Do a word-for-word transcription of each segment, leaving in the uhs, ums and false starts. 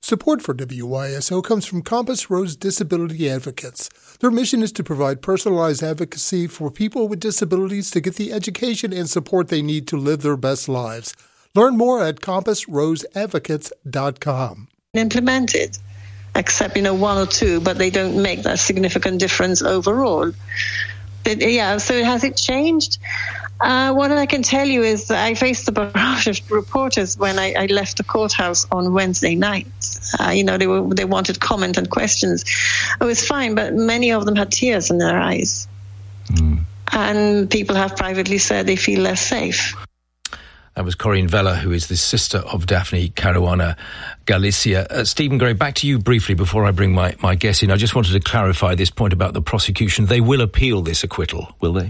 Support for W Y S O comes from Compass Rose Disability Advocates. Their mission is to provide personalized advocacy for people with disabilities to get the education and support they need to live their best lives. Learn more at compass rose advocates dot com. Implemented, except, you know, one or two, but they don't make that significant difference overall. But, yeah, so has it changed? Uh, what I can tell you is that I faced a barrage of reporters when I, I left the courthouse on Wednesday night. Uh, you know, they were they wanted comment and questions. It was fine, but many of them had tears in their eyes. Mm. And people have privately said they feel less safe. That was Corinne Vella, who is the sister of Daphne Caruana Galizia. Uh, Stephen Gray, back to you briefly before I bring my, my guest in. I just wanted to clarify this point about the prosecution. They will appeal this acquittal, will they?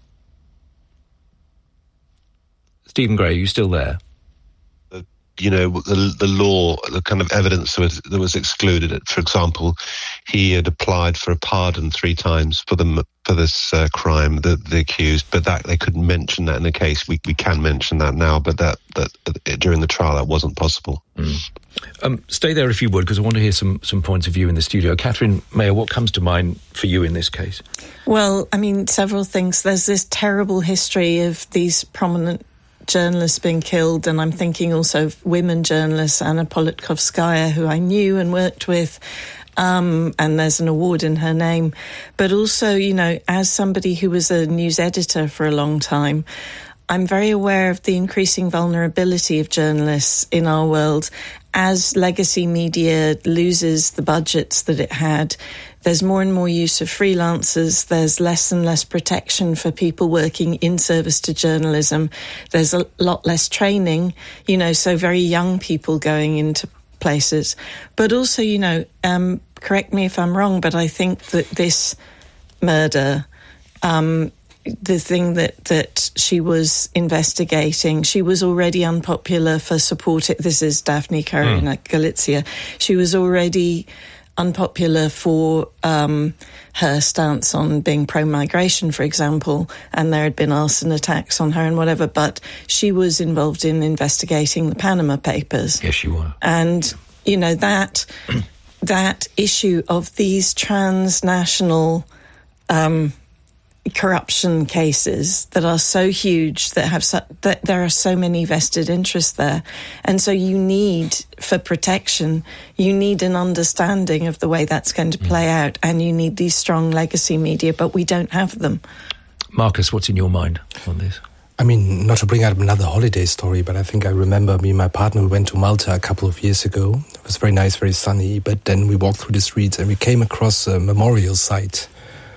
Stephen Gray, are you still there? Uh, you know, the, the law, the kind of evidence that was, that was excluded. For example, he had applied for a pardon three times for them for this uh, crime, the, the accused, but that they couldn't mention that in the case. We we can mention that now, but that that uh, during the trial that wasn't possible. Mm. Um, stay there if you would, because I want to hear some some points of view in the studio. Catherine Mayer, what comes to mind for you in this case? Well, I mean, several things. There's this terrible history of these prominent journalists being killed, and I'm thinking also of women journalists, Anna Politkovskaya, who I knew and worked with, um, and there's an award in her name. But also, you know, as somebody who was a news editor for a long time, I'm very aware of the increasing vulnerability of journalists in our world. As legacy media loses the budgets that it had, there's more and more use of freelancers. There's less and less protection for people working in service to journalism. There's a lot less training, you know, so very young people going into places. But also, you know, um, correct me if I'm wrong, but I think that this murder, um, the thing that, that she was investigating, she was already unpopular for supporting, this is Daphne Caruana mm. Galizia, she was already unpopular for um, her stance on being pro-migration, for example, and there had been arson attacks on her and whatever, but she was involved in investigating the Panama Papers. Yes, you were. And, you know, that that issue of these transnational um corruption cases that are so huge, that have so, that there are so many vested interests there, and so you need, for protection, you need an understanding of the way that's going to play mm. out, and you need these strong legacy media, but we don't have them. Marcus, what's in your mind on this? I mean, not to bring up another holiday story, but I think I remember me and my partner, we went to Malta a couple of years ago. It was very nice, very sunny, but then we walked through the streets and we came across a memorial site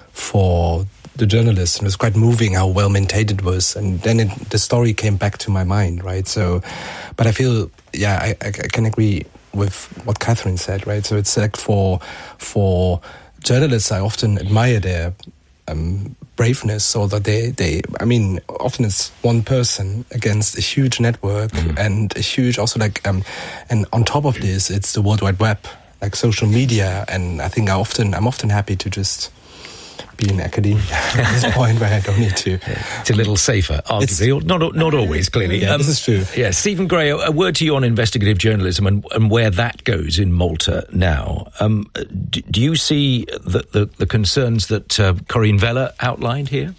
for the journalist, and it was quite moving how well maintained it was. And then it, the story came back to my mind, right? So, but I feel, yeah, I, I, I can agree with what Catherine said, right? So it's like for for journalists, I often admire their um, braveness, so that they, they, I mean, often it's one person against a huge network mm-hmm. and a huge, also like, um, and on top of this, it's the World Wide Web, like social media. And I think I often, I'm often happy to just be in academia at this point where I don't need to. It's a little safer, arguably. Not not always, clearly. Yeah, um, this is true. Yeah, Stephen Gray, a, a word to you on investigative journalism and, and where that goes in Malta now. Um, do, do you see the, the, the concerns that uh, Corinne Vella outlined here?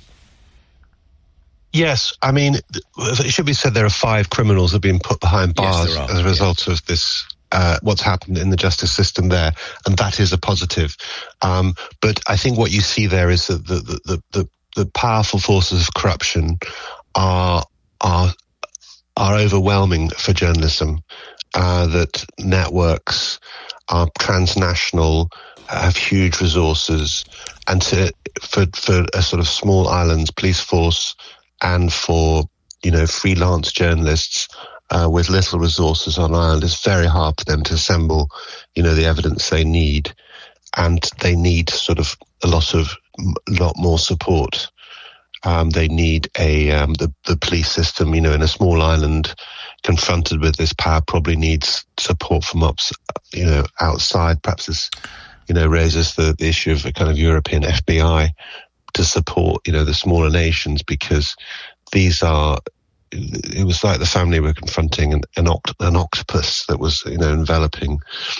Yes, I mean, it should be said there are five criminals that have been put behind bars yes, as a result yeah. of this Uh, what's happened in the justice system there, and that is a positive. Um, but I think what you see there is that the the, the, the, the powerful forces of corruption are are are overwhelming for journalism. Uh, that networks are transnational, have huge resources, and to for for a sort of small islands police force and for you know freelance journalists Uh, with little resources on Ireland, it's very hard for them to assemble, you know, the evidence they need, and they need sort of a lot of, a lot more support. Um, they need a um, the the police system, you know, in a small island confronted with this power, probably needs support from up, you know, outside. Perhaps this, you know, raises the, the issue of a kind of European F B I to support, you know, the smaller nations, because these are. It was like the family were confronting an an, oct- an octopus that was, you know, enveloping